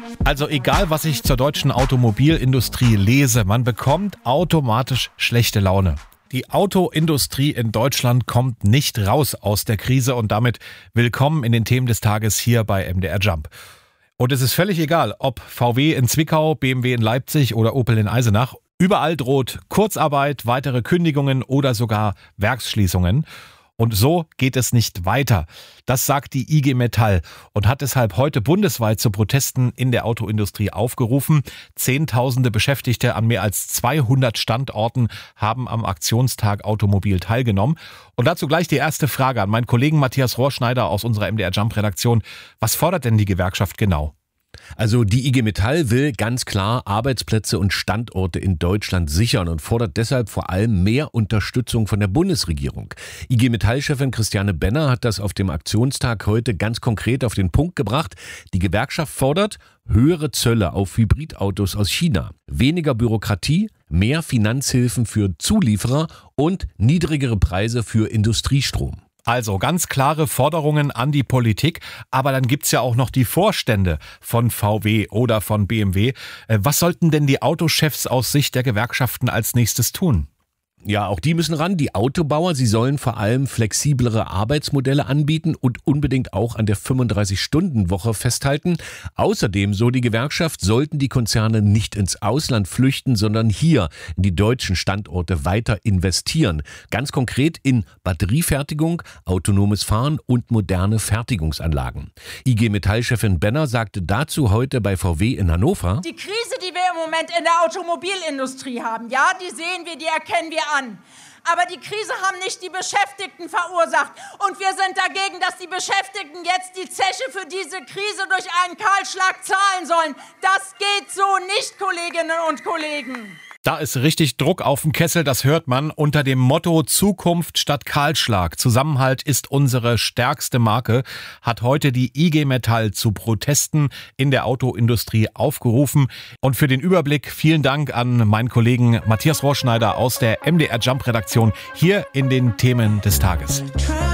Also egal, was ich zur deutschen Automobilindustrie lese, man bekommt automatisch schlechte Laune. Die Autoindustrie in Deutschland kommt nicht raus aus der Krise und damit willkommen in den Themen des Tages hier bei MDR Jump. Und es ist völlig egal, ob VW in Zwickau, BMW in Leipzig oder Opel in Eisenach. Überall droht Kurzarbeit, weitere Kündigungen oder sogar Werksschließungen. Und so geht es nicht weiter. Das sagt die IG Metall und hat deshalb heute bundesweit zu Protesten in der Autoindustrie aufgerufen. Zehntausende Beschäftigte an mehr als 200 Standorten haben am Aktionstag Automobil teilgenommen. Und dazu gleich die erste Frage an meinen Kollegen Matthias Rohrschneider aus unserer MDR Jump Redaktion. Was fordert denn die Gewerkschaft genau? Also die IG Metall will ganz klar Arbeitsplätze und Standorte in Deutschland sichern und fordert deshalb vor allem mehr Unterstützung von der Bundesregierung. IG Metall-Chefin Christiane Benner hat das auf dem Aktionstag heute ganz konkret auf den Punkt gebracht. Die Gewerkschaft fordert höhere Zölle auf Hybridautos aus China, weniger Bürokratie, mehr Finanzhilfen für Zulieferer und niedrigere Preise für Industriestrom. Also ganz klare Forderungen an die Politik, aber dann gibt's ja auch noch die Vorstände von VW oder von BMW. Was sollten denn die Autochefs aus Sicht der Gewerkschaften als nächstes tun? Ja, auch die müssen ran. Die Autobauer, sie sollen vor allem flexiblere Arbeitsmodelle anbieten und unbedingt auch an der 35-Stunden-Woche festhalten. Außerdem, so die Gewerkschaft, sollten die Konzerne nicht ins Ausland flüchten, sondern hier in die deutschen Standorte weiter investieren. Ganz konkret in Batteriefertigung, autonomes Fahren und moderne Fertigungsanlagen. IG Metall-Chefin Benner sagte dazu heute bei VW in Hannover: Die Krise, die wir im Moment in der Automobilindustrie haben, ja, die sehen wir, die erkennen wir an. Aber die Krise haben nicht die Beschäftigten verursacht. Und wir sind dagegen, dass die Beschäftigten jetzt die Zeche für diese Krise durch einen Kahlschlag zahlen sollen. Das geht so nicht, Kolleginnen und Kollegen. Da ist richtig Druck auf dem Kessel, das hört man, unter dem Motto Zukunft statt Kahlschlag. Zusammenhalt ist unsere stärkste Marke, hat heute die IG Metall zu Protesten in der Autoindustrie aufgerufen. Und für den Überblick vielen Dank an meinen Kollegen Matthias Rohrschneider aus der MDR Jump Redaktion hier in den Themen des Tages.